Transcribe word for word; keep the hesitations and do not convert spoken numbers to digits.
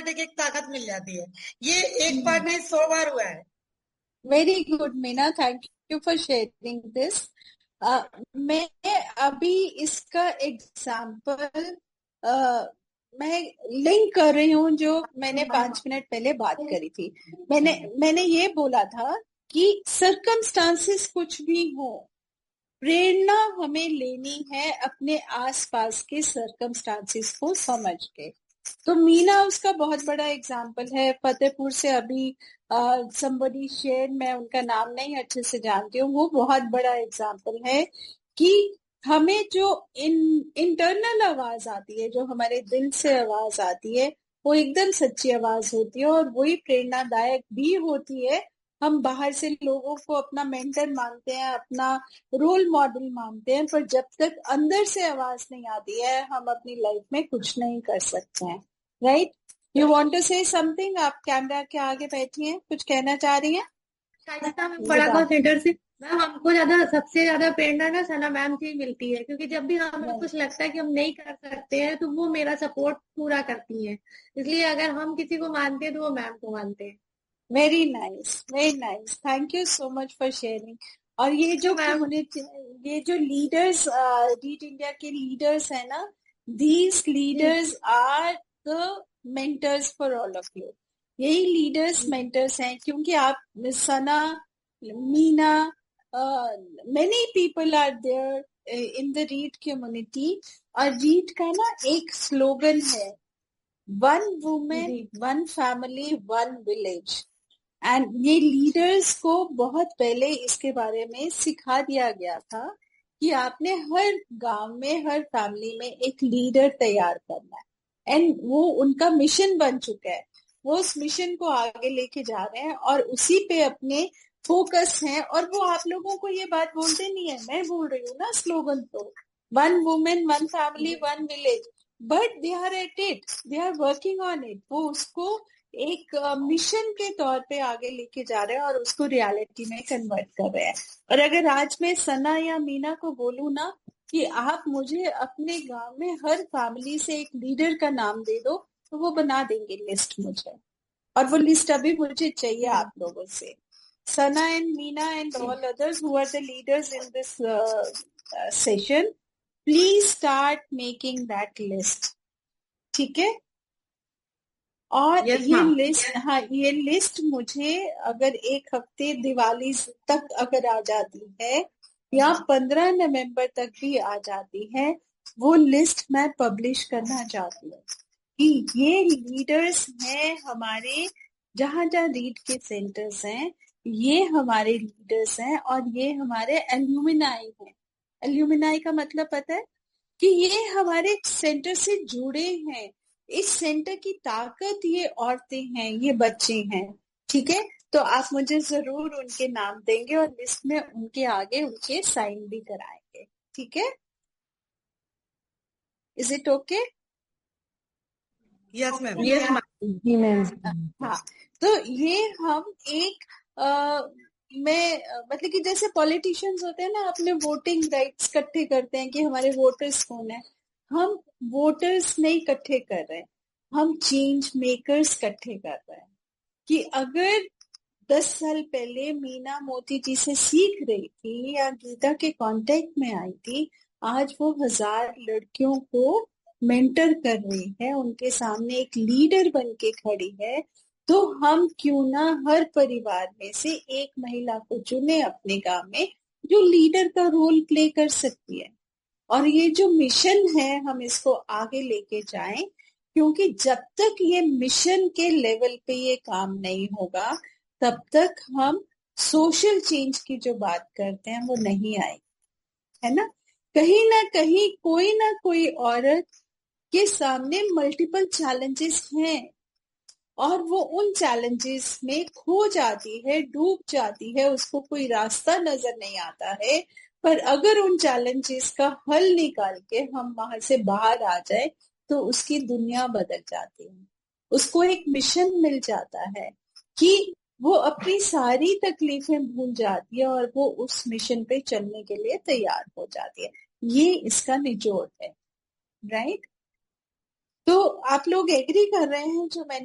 Automatic एक ताकत मिल जाती है। ये एक बार नहीं सौ बार हुआ है। Very good Meena, thank you for sharing this. मैं अभी इसका एग्जाम्पल मैं लिंक कर रही हूँ जो मैंने पांच मिनट पहले बात करी थी। मैंने मैंने ये बोला था कि सर्कमस्टांसेस कुछ भी हो, प्रेरणा हमें लेनी है अपने आसपास के सर्कमस्टांसेस को समझ के। तो मीना उसका बहुत बड़ा एग्जाम्पल है। फतेहपुर से अभी समबडी शेयर, मैं उनका नाम नहीं अच्छे से जानती हूँ, वो बहुत बड़ा एग्जाम्पल है कि हमें जो इन इंटरनल आवाज आती है, जो हमारे दिल से आवाज आती है, वो एकदम सच्ची आवाज होती है और वही प्रेरणादायक भी होती है। हम बाहर से लोगों को अपना मेंटर मानते हैं, अपना रोल मॉडल मानते हैं, पर जब तक अंदर से आवाज नहीं आती है हम अपनी लाइफ में कुछ नहीं कर सकते हैं। राइट? यू वांट टू से समथिंग? आप कैमरा के आगे बैठी हैं, कुछ कहना चाह रही हैं? बड़ा कंसिडर से मैम, हमको ज्यादा सबसे ज्यादा प्रेरणा ना सना मैम से ही मिलती है, क्योंकि जब भी हमें कुछ लगता है कि हम नहीं कर सकते हैं तो वो मेरा सपोर्ट पूरा करती है। इसलिए अगर हम किसी को मानते हैं तो वो मैम को मानते हैं। Very nice, very nice, thank you so much for sharing. और ये जो कम्युनिटी, ये जो लीडर्स, रीड इंडिया के लीडर्स है ना, these leaders are the mentors for all of you. यही लीडर्स मेंटर्स हैं, क्योंकि आप सना, Meena, many people are there in the read community. और रीड का ना एक स्लोगन है, one women one family one village. And ये लीडर्स को बहुत पहले इसके बारे में सिखा दिया गया था कि आपने हर गांव में, हर फैमिली में एक लीडर तैयार करना है। एंड वो उनका मिशन बन चुका है, वो उस मिशन को आगे लेके जा रहे हैं और उसी पे अपने फोकस हैं। और वो आप लोगों को ये बात बोलते नहीं है, मैं बोल रही हूँ ना स्लोगन, तो one women one family one village, but they are at it, they are working on it. वो उसको एक मिशन uh, के तौर पे आगे लेके जा रहे हैं और उसको रियलिटी में कन्वर्ट कर रहे हैं। और अगर आज मैं सना या मीना को बोलूं ना कि आप मुझे अपने गांव में हर फैमिली से एक लीडर का नाम दे दो, तो वो बना देंगे लिस्ट मुझे, और वो लिस्ट अभी मुझे चाहिए आप लोगों से। सना and Meena and all others who are the leaders in this session, please start making that list. ठीक है? और yes, ये लिस्ट, हाँ, ये लिस्ट मुझे अगर एक हफ्ते दिवाली तक अगर आ जाती है या पंद्रह नवंबर तक भी आ जाती है, वो लिस्ट मैं पब्लिश करना चाहती हूँ कि ये लीडर्स हैं हमारे, जहाँ जहाँ रीड के सेंटर्स हैं, ये हमारे लीडर्स हैं और ये हमारे एल्यूमिनाई हैं। एल्यूमिनाई का मतलब पता है कि ये हमारे सेंटर से जुड़े हैं। इस सेंटर की ताकत ये औरतें हैं, ये बच्चे हैं। ठीक है? तो आप मुझे जरूर उनके नाम देंगे और लिस्ट में उनके आगे उनके साइन भी कराएंगे। ठीक है? Is it okay? Yes ma'am. Yes ma'am. हाँ, तो ये हम एक आ, मैं मतलब कि जैसे पॉलिटिशियंस होते हैं ना, अपने वोटिंग राइट्स इकट्ठे करते हैं कि हमारे वोटर्स कौन है। हम वोटर्स नहीं इकट्ठे कर रहे हैं, हम चेंज मेकर्स इकट्ठे कर रहे हैं। कि अगर दस साल पहले मीना मोती जी से सीख रही थी या गीता के कांटेक्ट में आई थी, आज वो हजार लड़कियों को मेंटर कर रही है, उनके सामने एक लीडर बन के खड़ी है। तो हम क्यों ना हर परिवार में से एक महिला को चुने अपने गांव में, जो लीडर का रोल प्ले कर सकती है। और ये जो मिशन है हम इसको आगे लेके जाएं, क्योंकि जब तक ये मिशन के लेवल पे ये काम नहीं होगा तब तक हम सोशल चेंज की जो बात करते हैं वो नहीं आएगी, है ना? कहीं ना कहीं कोई ना कोई औरत के सामने मल्टीपल चैलेंजेस हैं और वो उन चैलेंजेस में खो जाती है, डूब जाती है, उसको कोई रास्ता नजर नहीं आता है। पर अगर उन चैलेंजेस का हल निकाल के हम वहां से बाहर आ जाए तो उसकी दुनिया बदल जाती है। उसको एक मिशन मिल जाता है कि वो अपनी सारी तकलीफें भूल जाती है और वो उस मिशन पे चलने के लिए तैयार हो जाती है। ये इसका निचोड़ है। राइट? तो आप लोग एग्री कर रहे हैं जो मैंने